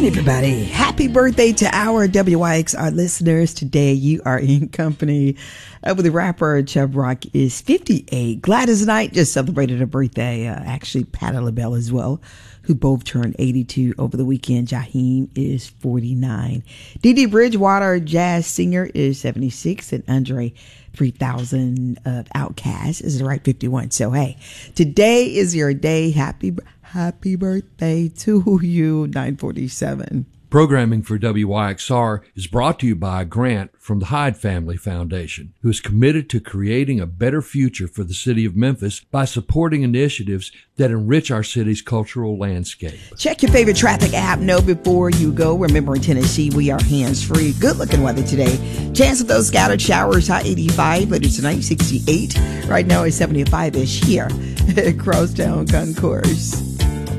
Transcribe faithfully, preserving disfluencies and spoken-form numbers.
right, everybody. Happy birthday to our W Y X R listeners. Today, you are in company uh, with the rapper Chubb Rock is fifty-eight. Gladys Knight just celebrated her birthday. Uh, actually, Patti LaBelle as well, who both turned eighty-two over the weekend. Jaheim is forty-nine. Dee Dee Bridgewater, jazz singer, is seventy-six. And Andre three thousand of Outkast is right fifty-one. So, hey, today is your day. Happy Happy birthday to you, nine forty-seven. Programming for W Y X R is brought to you by a grant from the Hyde Family Foundation, who is committed to creating a better future for the city of Memphis by supporting initiatives that enrich our city's cultural landscape. Check your favorite traffic app. Know before you go. Remember, in Tennessee, we are hands-free. Good-looking weather today. Chance of those scattered showers, high eighty-five. Later tonight, sixty-eight. Right now, it's seventy-five-ish here at Crosstown Concourse.